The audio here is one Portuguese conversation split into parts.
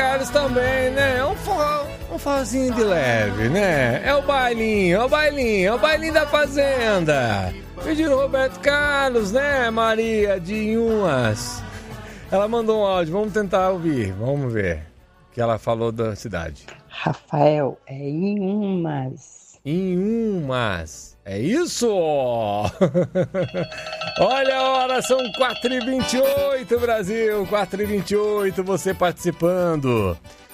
Carlos também, né? Um forrozinho de leve, né? É o bailinho da fazenda. Pediram Roberto Carlos, né, Maria de Inhumas? Ela mandou um áudio, vamos tentar ouvir, vamos ver o que ela falou da cidade. Rafael, é Inhumas. Inhumas, é isso? Olha a hora, são 4h28, Brasil, 4h28, você participando.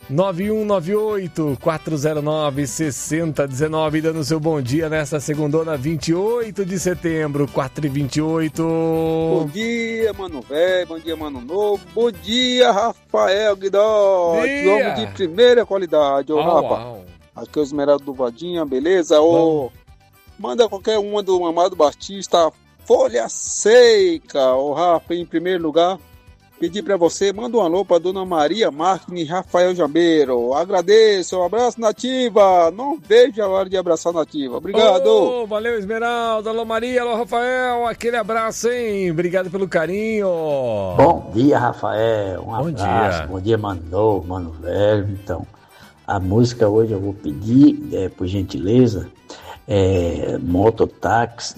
9198-409-6019, dando seu bom dia nesta segundona, 28 de setembro, 4h28. Bom dia, mano velho, bom dia, mano novo, bom dia, Rafael Guidotti, homem de primeira qualidade, ô Rafa. Aqui é o Esmeralda do Vadinha, beleza? Ô, manda qualquer uma do Amado Batista, Folha Seca, ô Rafa, em primeiro lugar. Pedir pra você, manda um alô pra Dona Maria Marques e Rafael Jambeiro. Agradeço, um abraço, Nativa. Não vejo a hora de abraçar Nativa. Obrigado. Valeu, Esmeralda. Alô, Maria. Alô, Rafael. Aquele abraço, hein? Obrigado pelo carinho. Bom dia, Rafael. Um abraço. Dia. Bom dia, mano novo, mano velho. Então, a música hoje eu vou pedir, por gentileza, Mototáxi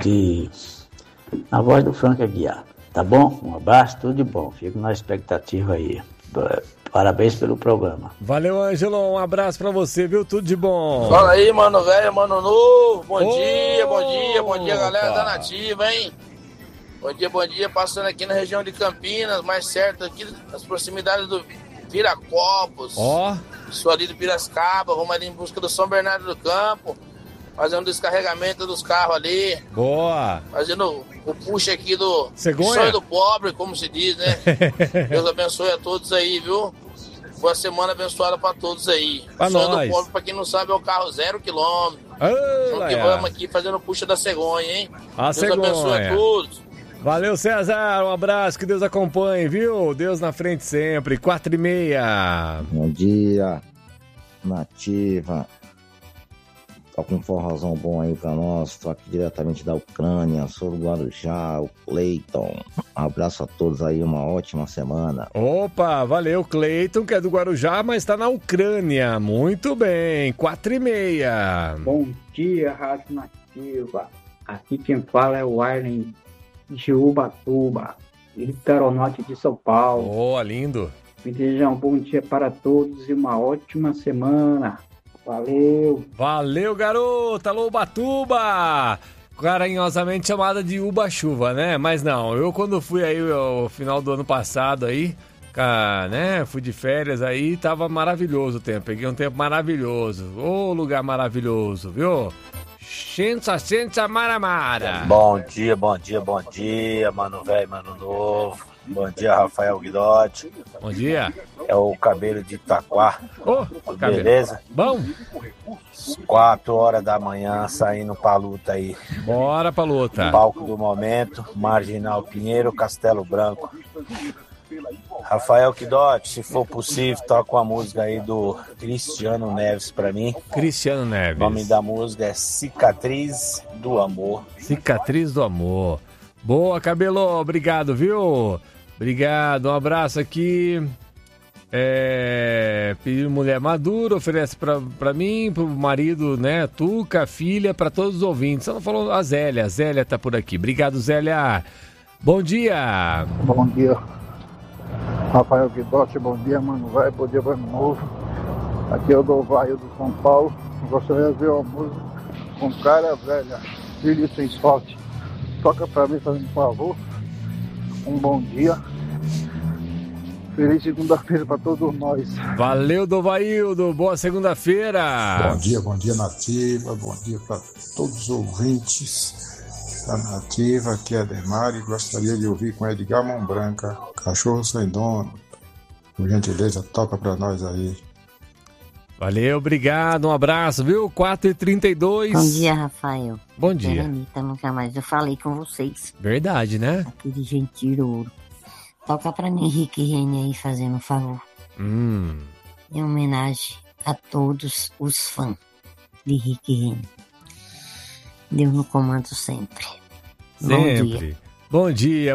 na voz do Frank Aguiar. Tá bom? Um abraço, tudo de bom. Fico na expectativa aí. Parabéns pelo programa. Valeu, Ângelo. Um abraço pra você, viu? Tudo de bom. Fala aí, mano velho, mano novo. Bom dia, galera da Nativa, hein? Bom dia. Passando aqui na região de Campinas, mais certo aqui nas proximidades do Viracopos. Sou ali do Piracicaba, vamos ali em busca do São Bernardo do Campo. Fazendo descarregamento dos carros ali. Boa! Fazendo o push aqui do Cegonha? Sonho do Pobre, como se diz, né? Deus abençoe a todos aí, viu? Boa semana abençoada pra todos aí. Pra Sonho nós. do Pobre, pra quem não sabe, é o carro 0 km. Vamos que vamos aqui fazendo o puxa da cegonha, hein? A Deus abençoe a todos. Valeu, César. Um abraço, que Deus acompanhe, viu? Deus na frente sempre. 4h30. Bom dia, Nativa. Toca um forrozão bom aí pra nós. Tô aqui diretamente da Ucrânia, sou do Guarujá, o Cleiton. Um abraço a todos aí, uma ótima semana. Opa, valeu, Cleiton, que é do Guarujá, mas tá na Ucrânia. Muito bem, 4h30. Bom dia, Rádio Nativa. Aqui quem fala é o Arlen de Ubatuba, litoral-norte de São Paulo. Lindo. Me desejar um bom dia para todos e uma ótima semana. Valeu, garoto. Alô, Ubatuba. Carinhosamente chamada de Uba-chuva, né? Mas não, eu quando fui aí no final do ano passado aí, né? Fui de férias aí, tava maravilhoso o tempo. Peguei um tempo maravilhoso. Ô, lugar maravilhoso, viu? Sensa Maramara. Bom dia, mano velho, mano novo. Bom dia, Rafael Guidotti. Bom dia. É o Cabelo de Itaquá. Beleza? Bom. 4h da manhã, saindo pra luta aí. Bora pra luta. Palco do momento, Marginal Pinheiro, Castelo Branco. Rafael Guidotti, se for possível, toca uma música aí do Cristiano Neves pra mim. Cristiano Neves. O nome da música é Cicatriz do Amor. Cicatriz do Amor. Boa, Cabelo, obrigado, viu? Obrigado, um abraço aqui. Pedido Mulher Madura, oferece pra mim, pro marido, né? Tuca, filha, pra todos os ouvintes. Só não falou a Zélia tá por aqui. Obrigado, Zélia. Bom dia. Bom dia, Rafael Guidotti, bom dia, mano velho, bom dia, mano novo. Aqui é o Dovaio do São Paulo. Gostaria de ver uma música com Cara Velha, Filho Sem Sorte. Toca pra mim, fazendo um favor. Um bom dia. Feliz segunda-feira pra todos nós. Valeu, Dovaildo. Boa segunda-feira. Bom dia, Nativa. Bom dia pra todos os ouvintes da Nativa. Aqui é Ademar e gostaria de ouvir com Edgar Mão Branca, Cachorro Sem Dono. Por gentileza, toca pra nós aí. Valeu, obrigado, um abraço, viu? 4h32. Bom dia, Rafael. Bom dia. Anitta, nunca mais eu falei com vocês. Verdade, né? Aqui de Gentil Ouro. Toca pra mim, Rick Renner aí, fazendo um favor. Em homenagem a todos os fãs de Rick Renner. Deus no comando sempre. Bom dia. Bom dia,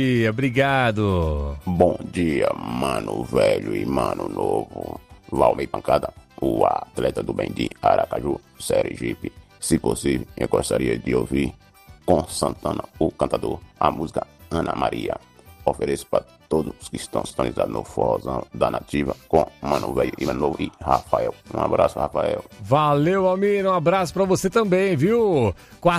obrigado. Bom dia, mano velho e mano novo. Valmir Pancada, o atleta do bem de Aracaju, Sergipe. Se possível, eu gostaria de ouvir com Santana, o cantador, a música Ana Maria. Ofereço para todos que estão sintonizados no Forrozão da Nativa com Mano Velho e Mano Novo e Rafael. Um abraço, Rafael. Valeu, Almir, um abraço para você também, viu?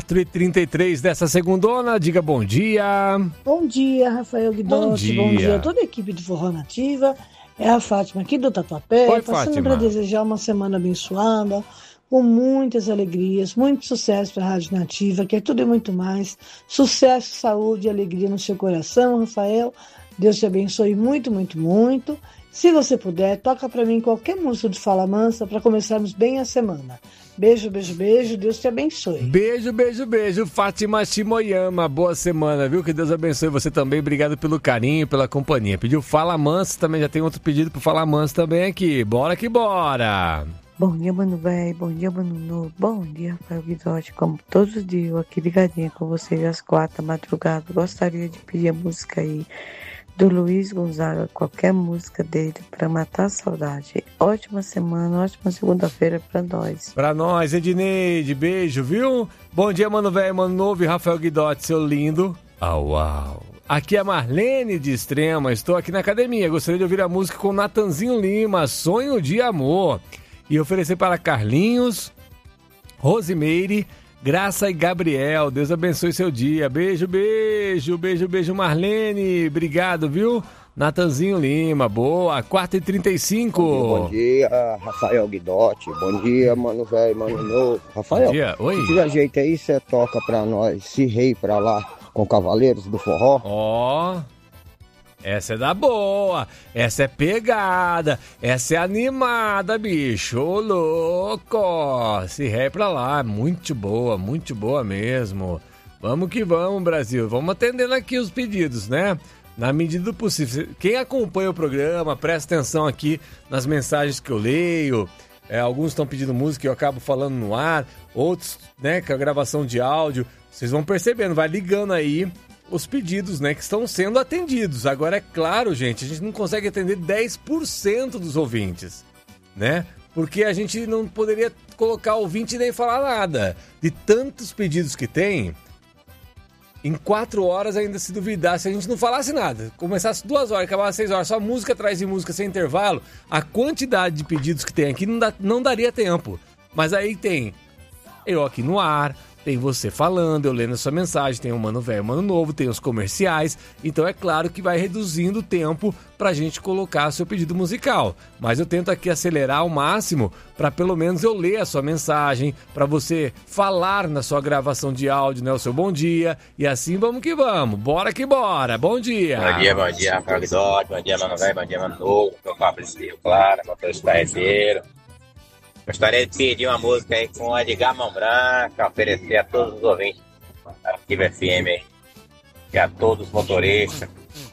4h33 dessa segundona, diga bom dia. Bom dia, Rafael Guidotti, bom dia a toda a equipe do Forró Nativa. É a Fátima aqui do Tatuapé, Oi, passando para desejar uma semana abençoada, com muitas alegrias, muito sucesso para a Rádio Nativa, que é tudo e muito mais. Sucesso, saúde e alegria no seu coração, Rafael. Deus te abençoe muito, muito, muito. Se você puder, toca para mim qualquer música de Fala Mansa para começarmos bem a semana. Beijo, beijo, beijo. Deus te abençoe. Beijo, beijo, beijo. Fátima Shimoyama. Boa semana, viu? Que Deus abençoe você também. Obrigado pelo carinho, pela companhia. Pediu Fala Mansa, também já tem outro pedido pro Fala Mansa também aqui. Bora que bora. Bom dia, mano velho, bom dia, mano novo, bom dia, Rafael Guidotti, como todos os dias, eu aqui ligadinha com vocês às 4 da madrugada. Gostaria de pedir a música aí do Luiz Gonzaga, qualquer música dele, pra matar a saudade. Ótima semana, ótima segunda-feira pra nós. Pra nós, Edneide, beijo, viu? Bom dia, mano velho, mano novo e Rafael Guidotti, seu lindo. Uau. Aqui é a Marlene de Extrema, estou aqui na academia, gostaria de ouvir a música com Natanzinho Lima, Sonho de Amor. E oferecer para Carlinhos, Rosimeire, Graça e Gabriel. Deus abençoe seu dia. Beijo, beijo, beijo, beijo, Marlene. Obrigado, viu? Natanzinho Lima, boa. 4h35. Bom dia, Rafael Guidotti. Bom dia, mano velho, mano novo. Rafael, bom dia. Oi. Se tiver jeito aí, você toca pra nós, Se Rei pra lá, com Cavaleiros do Forró. Ó. Essa é da boa, essa é pegada, essa é animada, bicho, ô louco, Se Ré pra lá, muito boa mesmo. Vamos que vamos, Brasil, vamos atendendo aqui os pedidos, né? Na medida do possível. Quem acompanha o programa, presta atenção aqui nas mensagens que eu leio, alguns estão pedindo música e eu acabo falando no ar, outros, né, com a gravação de áudio, vocês vão percebendo, vai ligando aí os pedidos, né, que estão sendo atendidos. Agora, é claro, gente, a gente não consegue atender 10% dos ouvintes, né? Porque a gente não poderia colocar ouvinte e nem falar nada. De tantos pedidos que tem, em 4 horas ainda se duvidar, se a gente não falasse nada, começasse 2 horas, acabasse 6 horas, só música atrás de música sem intervalo, a quantidade de pedidos que tem aqui não daria tempo. Mas aí tem eu aqui no ar, tem você falando, eu lendo a sua mensagem, tem o Mano Velho, Mano Novo, tem os comerciais. Então é claro que vai reduzindo o tempo pra gente colocar seu pedido musical. Mas eu tento aqui acelerar ao máximo pra pelo menos eu ler a sua mensagem, pra você falar na sua gravação de áudio, né, o seu bom dia. E assim vamos que vamos. Bora que bora. Bom dia. Bom dia, Rafael Guidotti. Bom dia, Mano Velho, bom dia, Mano Novo. Meu Fabrício Rio Claro, motorista carreteiro. Gostaria de pedir uma música aí com o Edgar Mão Branca, oferecer a todos os ouvintes da Ativa FM aí, e a todos os motoristas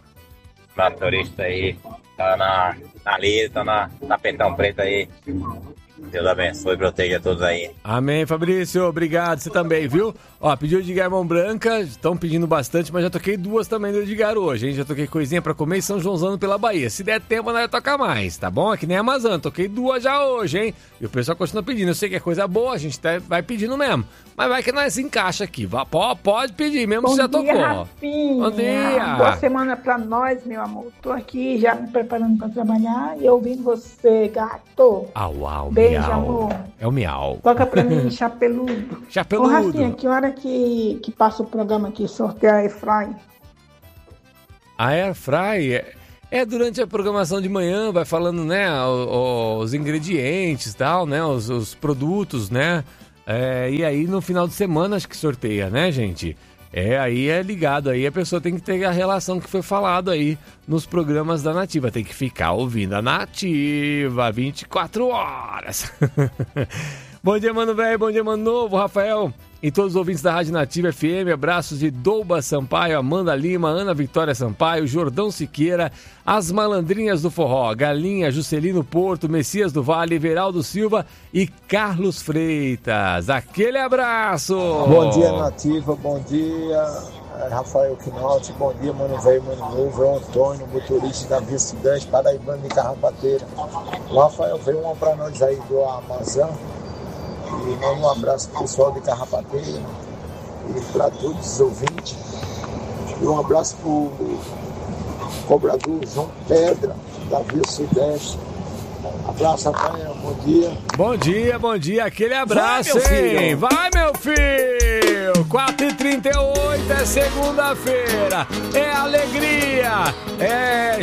aí, tá na lida, tá na Pentão Preto aí. Deus abençoe e proteja todos aí. Amém, Fabrício, obrigado, você também, viu? Ó, pediu Edgar Mão Branca, estão pedindo bastante, mas já toquei 2 também do Edgar hoje, hein? Já toquei coisinha pra comer em São Joãozano pela Bahia. Se der tempo, nós tocar mais, tá bom? Aqui nem Amazon, toquei 2 já hoje, hein? E o pessoal continua pedindo, eu sei que é coisa boa, a gente vai pedindo mesmo. Mas vai que nós encaixa aqui, pode pedir, mesmo se já tocou. Rafinha. Bom dia. Boa semana pra nós, meu amor. Tô aqui já me preparando pra trabalhar e ouvindo você, gato. Uau, beijo, miau. amor. É o miau. Toca pra mim, chapeludo. Chapeludo. Ô, Rafinha, que hora que passa o programa aqui, sortear a Airfry? A Airfry é durante a programação de manhã, vai falando, né, os ingredientes e tal, né, os produtos, né, e aí no final de semana acho que sorteia, né, gente? Aí é ligado, aí a pessoa tem que ter a relação que foi falado aí nos programas da Nativa, tem que ficar ouvindo a Nativa 24 horas. Bom dia, Mano Velho, bom dia, Mano Novo, Rafael e todos os ouvintes da Rádio Nativa FM, abraços de Douba Sampaio, Amanda Lima, Ana Vitória Sampaio, Jordão Siqueira, as malandrinhas do forró, Galinha, Juscelino Porto, Messias do Vale, Everaldo Silva e Carlos Freitas. Aquele abraço! Bom dia, Nativa, bom dia, Rafael Quinotti, bom dia, mano velho, mano novo, é o Antônio, motorista da Via Sudeste, paraibano de Carrapateira. O Rafael veio um pra nós aí do Amazon, e manda um abraço pro pessoal de Carrapateira, e pra todos os ouvintes, e um abraço pro cobrador João Pedra, da Via Sudeste. Abraço, Rafael, bom dia. Bom dia, aquele abraço, hein? Vai, meu filho! 4h38 é segunda-feira, é alegria, é